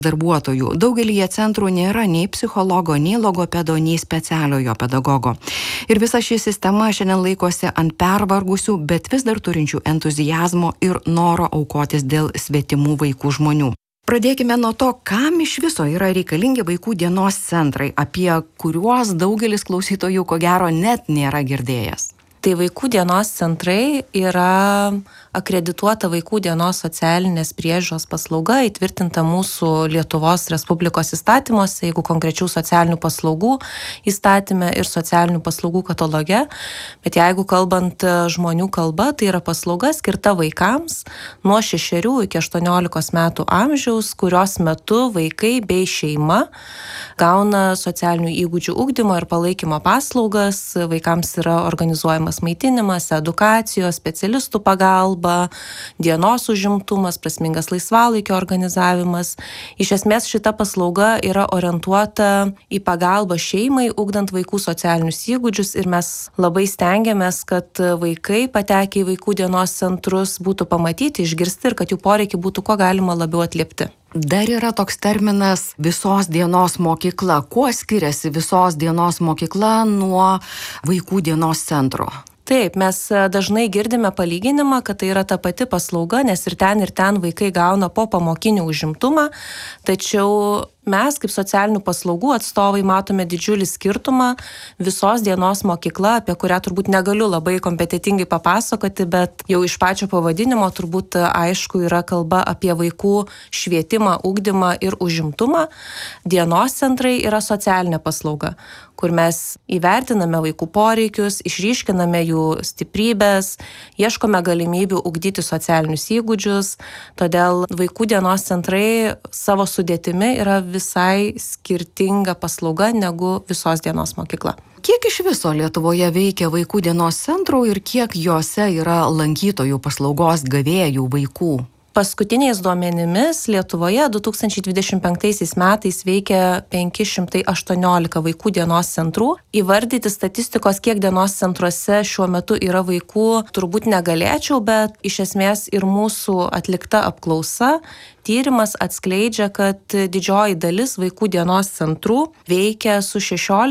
darbuotojų. Daugelyje centrų nėra nei psichologo, nei logopedo, nei specialiojo pedagogo. Ir visa ši sistema šiandien laikosi ant pervargusių, bet vis dar turinčių entuziazmo ir noro aukotis dėl svetimų vaikų žmonių. Pradėkime nuo to, kam iš viso yra reikalingi vaikų dienos centrai, apie kuriuos daugelis klausytojų ko gero net nėra girdėjęs. Tai vaikų dienos centrai yra akredituota vaikų dienos socialinės priežiūros paslauga, įtvirtinta mūsų Lietuvos Respublikos įstatymuose, jeigu konkrečių socialinių paslaugų įstatyme ir socialinių paslaugų kataloge. Bet jeigu kalbant žmonių kalba, tai yra paslauga skirta vaikams nuo 6 iki 18 metų amžiaus, kurios metu vaikai bei šeima gauna socialinių įgūdžių ugdymo ir palaikymo paslaugas. Vaikams yra organizuojamas maitinimas, edukacijos, specialistų pagalba, dienos užimtumas, prasmingas laisvalaikio organizavimas. Iš esmės šita paslauga yra orientuota į pagalbą šeimai, ugdant vaikų socialinius įgūdžius ir mes labai stengiamės, kad vaikai patekę į vaikų dienos centrus būtų pamatyti, išgirsti ir kad jų poreikiai būtų kuo galima labiau atliepti. Dar yra toks terminas visos dienos mokykla. Kuo skiriasi visos dienos mokykla nuo vaikų dienos centro? Taip, mes dažnai girdime palyginimą, kad tai yra ta pati paslauga, nes ir ten vaikai gauna po pamokinį užimtumą, tačiau mes kaip socialinių paslaugų atstovai matome didžiulį skirtumą. Visos dienos mokykla, apie kurią turbūt negaliu labai kompetentingai papasakoti, bet jau iš pačio pavadinimo turbūt aišku yra kalba apie vaikų švietimą, ugdymą ir užimtumą. Dienos centrai yra socialinė paslauga, kur mes įvertiname vaikų poreikius, išryškiname jų stiprybės, ieškome galimybių ugdyti socialinius įgūdžius. Todėl vaikų dienos centrai savo sudėtimi yra visai skirtinga paslauga negu visos dienos mokykla. Kiek iš viso Lietuvoje veikia vaikų dienos centrų ir kiek juose yra lankytojų paslaugos gavėjų vaikų? Paskutiniais duomenimis Lietuvoje 2025 metais veikia 518 vaikų dienos centrų. Įvardyti statistikos, kiek dienos centruose šiuo metu yra vaikų, turbūt negalėčiau, bet iš esmės ir mūsų atlikta apklausa, tyrimas atskleidžia, kad didžioji dalis vaikų dienos centrų veikia su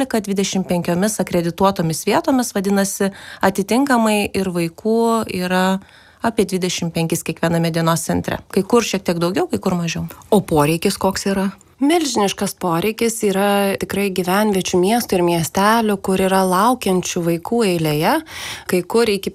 16-25 akredituotomis vietomis, vadinasi, atitinkamai ir vaikų yra apie 25 kiekviename dienos centre. Kai kur šiek tiek daugiau, kai kur mažiau. O poreikis koks yra? Milžiniškas poreikis yra tikrai gyvenviečių miestų ir miestelių, kur yra laukiančių vaikų eilėje. Kai kur iki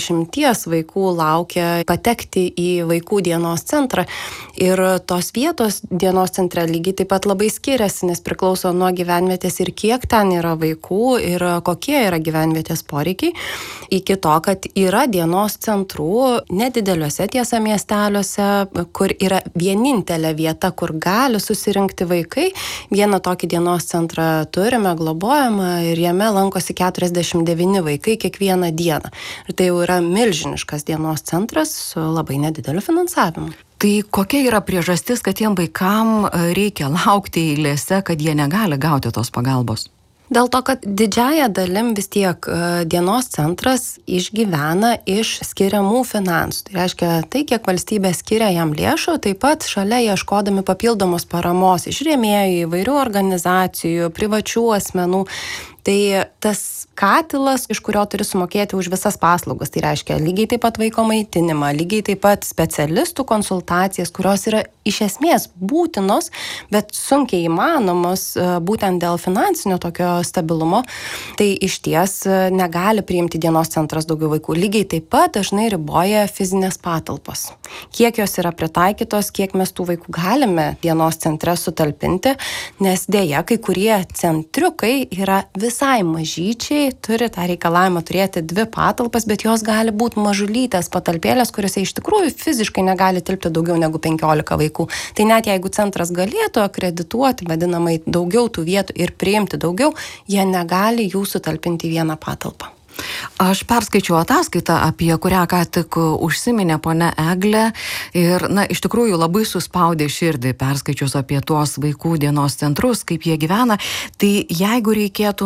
50 vaikų laukia patekti į vaikų dienos centrą. Ir tos vietos dienos centre lygiai taip pat labai skiriasi, nes priklauso nuo gyvenvietės ir kiek ten yra vaikų ir kokie yra gyvenvietės poreikiai. Iki to, kad yra dienos centrų nedideliuose tiesa miesteliuose, kur yra vienintelė vieta, kur gali susirinkti vaikai. Vieną tokį dienos centrą turime, globojamą ir jame lankosi 49 vaikai kiekvieną dieną. Ir tai jau yra milžiniškas dienos centras su labai nedideliu finansavimu. Tai kokia yra priežastis, kad tiem vaikam reikia laukti eilėse, kad jie negali gauti tos pagalbos? Dėl to, kad didžiąją dalim vis tiek dienos centras išgyvena iš skiriamų finansų. Tai reiškia, tai kiek valstybė skiria jam lėšų, taip pat šalia ieškodami papildomos paramos iš rėmėjų, įvairių organizacijų, privačių asmenų. Tai tas katilas, iš kurio turi sumokėti už visas paslaugas, tai reiškia lygiai taip pat vaiko maitinimą, lygiai taip pat specialistų konsultacijas, kurios yra iš esmės būtinos, bet sunkiai įmanomos būtent dėl finansinio tokio stabilumo, tai iš ties negali priimti dienos centras daugiau vaikų. Lygiai taip pat dažnai riboja fizinės patalpos. Kiek jos yra pritaikytos, kiek mes tų vaikų galime dienos centre sutalpinti, nes dėja kai kurie centriukai yra visai mažyčiai, turi tą reikalavimą turėti 2 patalpas, bet jos gali būti mažulytės patalpėlės, kuriuose iš tikrųjų fiziškai negali tilpti daugiau negu 15 vaikų. Tai net jeigu centras galėtų akredituoti vadinamai daugiau tų vietų ir priimti daugiau, jie negali jų sutalpinti į vieną patalpą. Aš perskaičiau ataskaitą, apie kurią ką tik užsiminė ponia Eglė ir, iš tikrųjų labai suspaudė širdį perskaičius apie tuos vaikų dienos centrus, kaip jie gyvena. Tai jeigu reikėtų,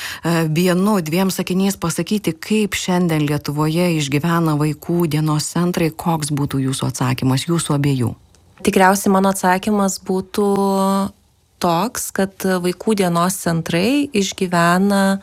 1-2 sakiniais pasakyti, kaip šiandien Lietuvoje išgyvena vaikų dienos centrai, koks būtų jūsų atsakymas, jūsų abiejų? Tikriausiai mano atsakymas būtų toks, kad vaikų dienos centrai išgyvena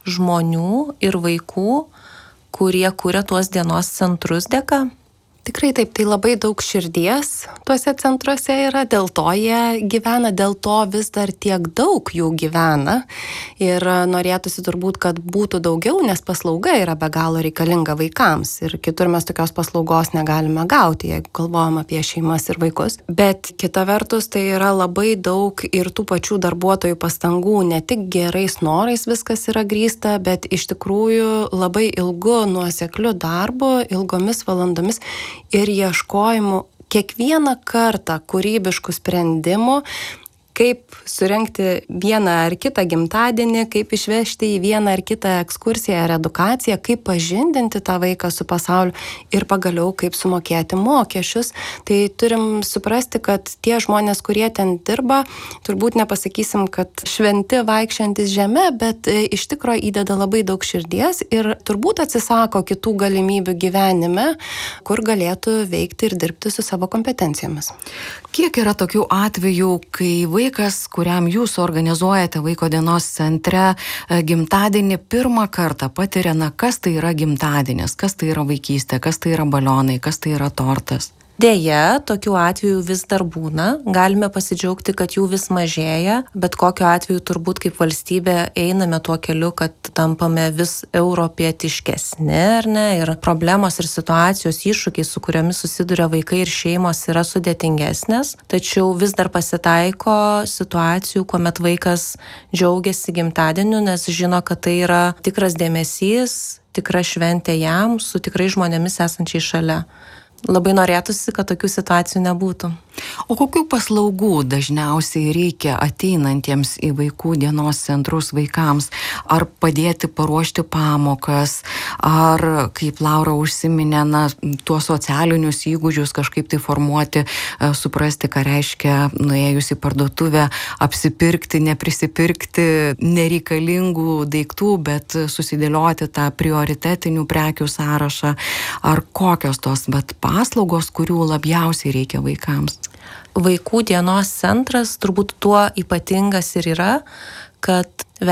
žmonių ir vaikų, kurie kuria tuos dienos centrus dėka. Tikrai taip, tai labai daug širdies tuose centruose yra, dėl to jie gyvena, dėl to vis dar tiek daug jų gyvena ir norėtųsi turbūt, kad būtų daugiau, nes paslauga yra be galo reikalinga vaikams ir kitur mes tokios paslaugos negalime gauti, jeigu galvojam apie šeimas ir vaikus. Bet kita vertus, tai yra labai daug ir tų pačių darbuotojų pastangų, ne tik gerais norais viskas yra grįsta, bet iš tikrųjų labai ilgu nuosekliu darbu, ilgomis valandomis ir ieškojimu kiekvieną kartą kūrybiškų sprendimų, kaip surengti vieną ar kitą gimtadienį, kaip išvežti į vieną ar kitą ekskursiją ar edukaciją, kaip pažindinti tą vaiką su pasauliu ir pagaliau kaip sumokėti mokesčius. Tai turim suprasti, kad tie žmonės, kurie ten dirba, turbūt nepasakysim, kad šventi vaikščiantis žeme, bet iš tikro įdeda labai daug širdies ir turbūt atsisako kitų galimybių gyvenime, kur galėtų veikti ir dirbti su savo kompetencijomis. Kiek yra tokių atvejų, kai vaikas, kuriam jūs organizuojate vaiko dienos centre gimtadienį, pirmą kartą patiria, kas tai yra gimtadienis, kas tai yra vaikystė, kas tai yra balionai, kas tai yra tortas? Deja, tokių atvejų vis dar būna. Galime pasidžiaugti, kad jų vis mažėja, bet kokiu atveju turbūt kaip valstybė einame tuo keliu, kad tampame vis europietiškesni, ar ne? Ir problemos ir situacijos, iššūkiai, su kuriomis susiduria vaikai ir šeimos, yra sudėtingesnės. Tačiau vis dar pasitaiko situacijų, kuomet vaikas džiaugiasi gimtadieniu, nes žino, kad tai yra tikras dėmesys, tikra šventė jam, su tikrai žmonėmis esančiai šalia. Labai norėtųsi, kad tokių situacijų nebūtų. O kokių paslaugų dažniausiai reikia ateinantiems į vaikų dienos centrus vaikams? Ar padėti paruošti pamokas, ar, kaip Laura užsiminė, tuos socialinius įgūdžius kažkaip tai formuoti, suprasti, ką reiškia nuėjus į parduotuvę, apsipirkti, neprisipirkti nereikalingų daiktų, bet susidėlioti tą prioritetinių prekių sąrašą, ar kokios tos paslaugos, kurių labiausiai reikia vaikams? Vaikų dienos centras turbūt tuo ypatingas ir yra, kad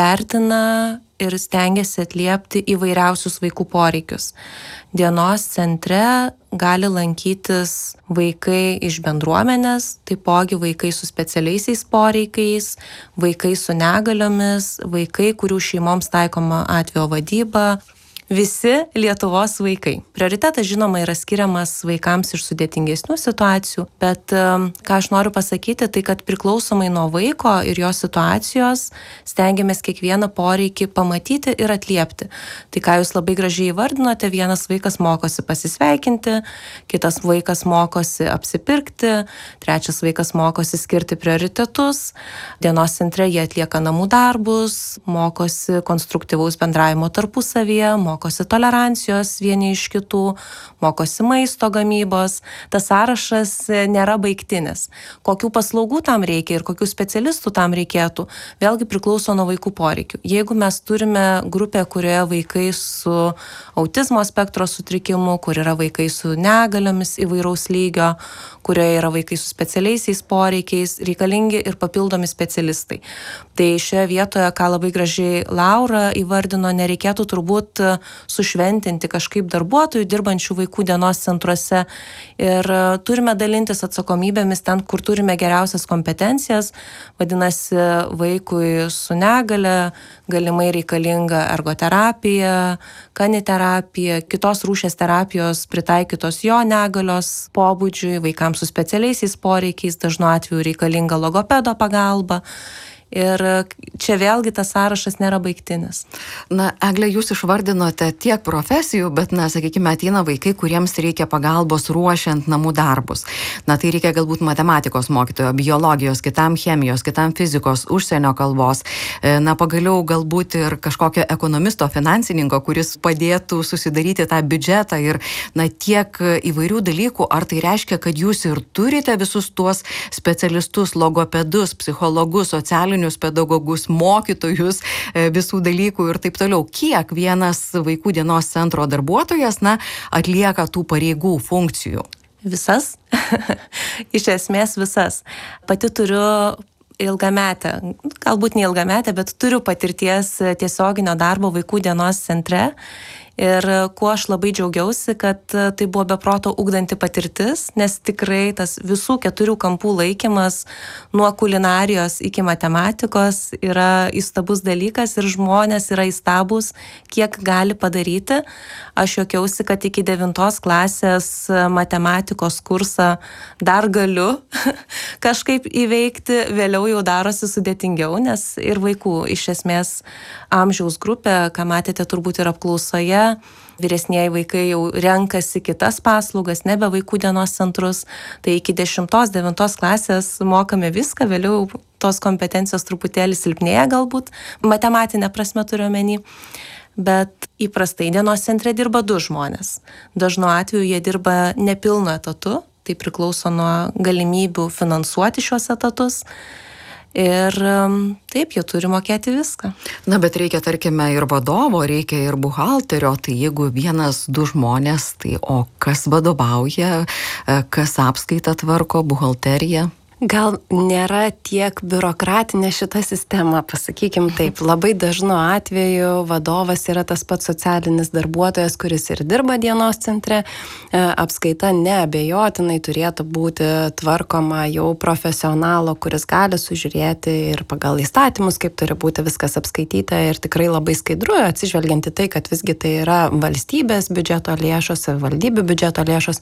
vertina ir stengiasi atliepti įvairiausius vaikų poreikius. Dienos centre gali lankytis vaikai iš bendruomenės, taipogi vaikai su specialiaisiais poreikiais, vaikai su negaliomis, vaikai, kurių šeimoms taikoma atvejo vadyba. Visi Lietuvos vaikai. Prioritetas, žinoma, yra skiriamas vaikams iš sudėtingesnių situacijų, bet ką aš noriu pasakyti, tai kad priklausomai nuo vaiko ir jo situacijos stengiamės kiekvieną poreikį pamatyti ir atliepti. Tai ką jūs labai gražiai įvardinote, vienas vaikas mokosi pasisveikinti, kitas vaikas mokosi apsipirkti, trečias vaikas mokosi skirti prioritetus, dienos centre jie atlieka namų darbus, mokosi konstruktyvaus bendravimo tarpusavyje, mokosi tolerancijos vieni iš kitų, mokosi maisto gamybos. Tas sąrašas nėra baigtinis. Kokių paslaugų tam reikia ir kokių specialistų tam reikėtų, vėlgi priklauso nuo vaikų poreikių. Jeigu mes turime grupę, kurioje vaikai su autizmo spektro sutrikimu, kur yra vaikai su negaliomis įvairaus lygio, kurioje yra vaikai su specialiaisiais poreikiais, reikalingi ir papildomi specialistai. Tai šioje vietoje, ką labai gražiai Laura įvardino, nereikėtų turbūt sušventinti kažkaip darbuotojų dirbančių vaikų dienos centruose ir turime dalintis atsakomybėmis ten, kur turime geriausias kompetencijas. Vadinasi, vaikui su negale galimai reikalinga ergoterapija, kaniterapija, kitos rūšies terapijos pritaikytos jo negalios pobūdžiui, vaikams su specialiaisiais poreikiais, dažnu atveju reikalinga logopedo pagalba. Ir čia vėlgi tas sąrašas nėra baigtinis. Egle, jūs išvardinote tiek profesijų, bet, sakykime, ateina vaikai, kuriems reikia pagalbos ruošiant namų darbus. Tai reikia galbūt matematikos mokytojo, biologijos, kitam chemijos, kitam fizikos, užsienio kalbos. Pagaliau galbūt ir kažkokio ekonomisto, finansininko, kuris padėtų susidaryti tą biudžetą ir, tiek įvairių dalykų. Ar tai reiškia, kad jūs ir turite visus tuos specialistus, logopedus, psichologus, socialinius pedagogus, mokytojus, visų dalykų ir taip toliau? Kiek vienas vaikų dienos centro darbuotojas atlieka tų pareigų, funkcijų? Visas. Iš esmės visas. Pati turiu ilgametę, galbūt ne ilgametę, bet turiu patirties tiesioginio darbo vaikų dienos centre. Ir kuo aš labai džiaugiausi, kad tai buvo beproto ugdanti patirtis, nes tikrai tas visų 4 kampų laikymas nuo kulinarijos iki matematikos yra įstabus dalykas ir žmonės yra įstabus, kiek gali padaryti. Aš juokiausi, kad iki 9 klasės matematikos kursą dar galiu kažkaip įveikti, vėliau jau darosi sudėtingiau, nes ir vaikų iš esmės amžiaus grupė, ką matėte turbūt ir apklausoje, vyresnieji vaikai jau renkasi kitas paslaugas, nebe vaikų dienos centrus, tai iki 10-9 klasės mokame viską, vėliau tos kompetencijos truputėlį silpnėja galbūt, matematinė prasme turiu omeny, bet įprastai dienos centre dirba 2 žmonės. Dažnu atveju jie dirba nepilnu etatu, tai priklauso nuo galimybių finansuoti šios etatus. Ir taip, jie turi mokėti viską. Na, bet reikia, tarkime, ir vadovo, reikia ir buhalterio, tai jeigu 1-2 žmonės, tai o kas vadovauja, kas apskaitą tvarko, buhalterija? Gal nėra tiek biurokratinė šita sistema, pasakykim taip. Labai dažnu atveju vadovas yra tas pats socialinis darbuotojas, kuris ir dirba dienos centre. Apskaita neabejotinai turėtų būti tvarkoma jau profesionalo, kuris gali sužiūrėti ir pagal įstatymus, kaip turi būti viskas apskaityta ir tikrai labai skaidru, atsižvelgiant į tai, kad visgi tai yra valstybės biudžeto lėšos, savivaldybių biudžeto lėšos.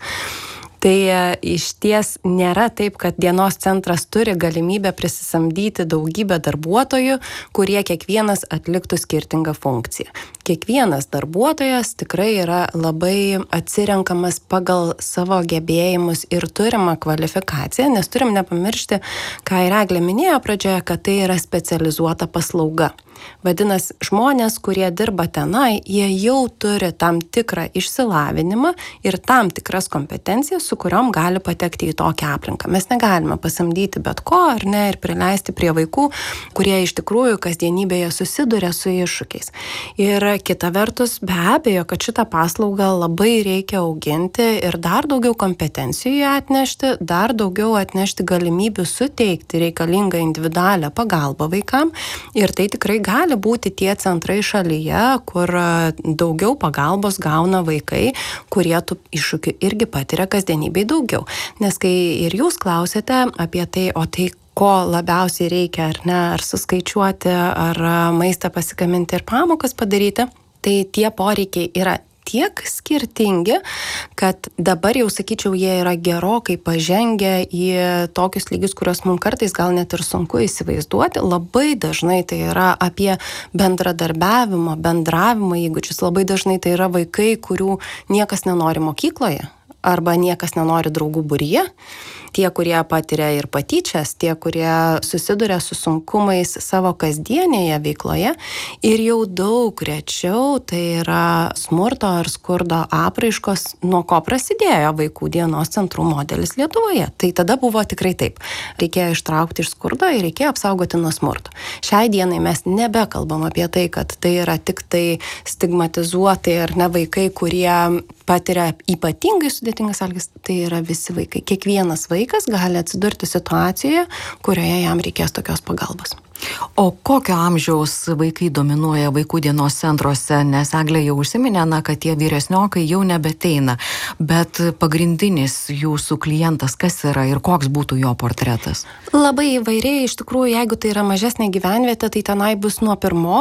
Tai iš ties nėra taip, kad dienos centras turi galimybę prisisamdyti daugybę darbuotojų, kurie kiekvienas atliktų skirtingą funkciją. Kiekvienas darbuotojas tikrai yra labai atsirenkamas pagal savo gebėjimus ir turimą kvalifikaciją, nes turim nepamiršti, ką ir Eglė minėjo pradžioje, kad tai yra specializuota paslauga. Vadinasi, žmonės, kurie dirba tenai, jie jau turi tam tikrą išsilavinimą ir tam tikras kompetencijas, su kuriom gali patekti į tokią aplinką. Mes negalime pasamdyti bet ko, ar ne, ir prileisti prie vaikų, kurie iš tikrųjų kasdienybėje susiduria su iššūkiais. Ir kita vertus, be abejo, kad šitą paslaugą labai reikia auginti ir dar daugiau kompetencijų atnešti, dar daugiau atnešti galimybių suteikti reikalingą individualią pagalbą vaikam. Ir tai tikrai gali būti tie centrai šalyje, kur daugiau pagalbos gauna vaikai, kurie tų iššūkių irgi patiria kasdienybėj daugiau. Nes kai ir jūs klausėte apie tai, o tai ko labiausiai reikia, ar ne, ar suskaičiuoti, ar maistą pasigaminti ir pamokas padaryti, tai tie poreikiai yra tiek skirtingi, kad dabar jau, sakyčiau, jie yra gerokai pažengę į tokius lygius, kuriuos mums kartais gal net ir sunku įsivaizduoti. Labai dažnai tai yra apie bendradarbiavimo, bendravimo įgūdžius. Labai dažnai tai yra vaikai, kurių niekas nenori mokykloje arba niekas nenori draugų būryje. Tie, kurie patiria ir patyčias, tie, kurie susiduria su sunkumais savo kasdienėje veikloje ir jau daug rečiau tai yra smurto ar skurdo apraiškos, nuo ko prasidėjo vaikų dienos centrų modelis Lietuvoje. Tai tada buvo tikrai taip. Reikėjo ištraukti iš skurdo ir reikėjo apsaugoti nuo smurto. Šiai dienai mes nebekalbam apie tai, kad tai yra tik tai stigmatizuotai ar ne vaikai, kurie patiria ypatingai sudėtingas sąlygas. Tai yra visi vaikai. Kiekvienas vaikas gali atsidurti situacijoje, kurioje jam reikės tokios pagalbos. O kokio amžiaus vaikai dominuoja vaikų dienos centruose, nes Eglė jau užsiminė, kad tie vyresniokai jau nebeteina, bet pagrindinis jūsų klientas kas yra ir koks būtų jo portretas? Labai įvairiai, iš tikrųjų, jeigu tai yra mažesnė gyvenvietė, tai tenai bus nuo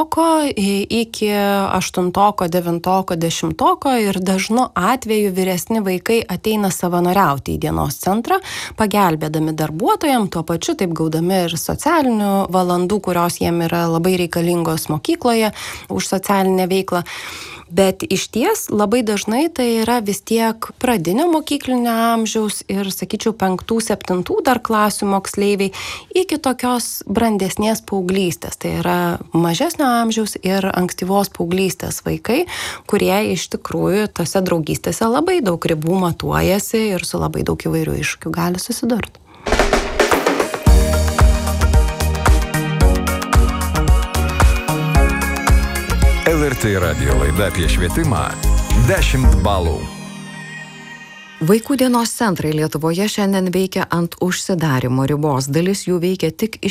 1 iki 8, 9, 10 ir dažnu atveju vyresni vaikai ateina savanoriauti į dienos centrą, pagelbėdami darbuotojams, tuo pačiu taip gaudami ir socialinių valandų, kurios jiem yra labai reikalingos mokykloje už socialinę veiklą. Bet iš ties labai dažnai tai yra vis tiek pradinio mokyklinio amžiaus ir, sakyčiau, 5-7 dar klasių moksleiviai iki tokios brandesnės paauglystės. Tai yra mažesnio amžiaus ir ankstyvos paauglystės vaikai, kurie iš tikrųjų tose draugystėse labai daug ribų matuojasi ir su labai daug įvairių iššūkių gali susidurti. LRT radijo laida apie švietimą 10 balų. Vaikų dienos centrai Lietuvoje šiandien veikia ant užsidarimo ribos. Dalis jų veikia tik iš